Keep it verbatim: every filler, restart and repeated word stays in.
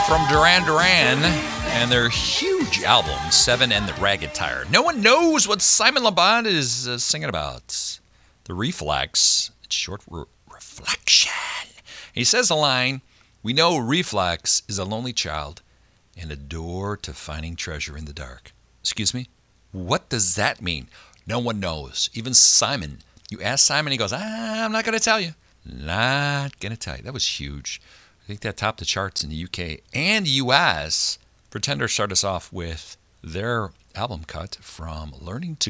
from Duran Duran and their huge album, Seven and the Ragged Tire. No one knows what Simon Le Bon is uh, singing about. The Reflex, it's short for reflection. He says a line, we know reflex is a lonely child and a door to finding treasure in the dark. Excuse me? What does that mean? No one knows. Even Simon. You ask Simon, he goes, ah, I'm not going to tell you. Not going to tell you. That was huge. I think that topped the charts in the U K and U S. Pretender started us off with their album cut from Learning to